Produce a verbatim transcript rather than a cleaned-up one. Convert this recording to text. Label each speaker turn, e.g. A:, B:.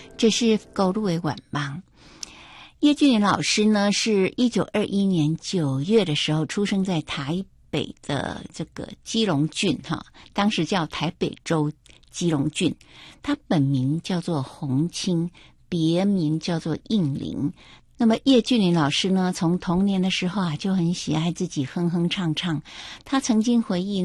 A: 这是高路的晚忙。叶俊麟老师呢，是一九二一年九月的时候出生在台北的这个基隆郡哈，当时叫台北州基隆郡。他本名叫做洪清，别名叫做应麟。那么叶俊麟老师呢，从童年的时候啊，就很喜爱自己哼哼唱唱。他曾经回忆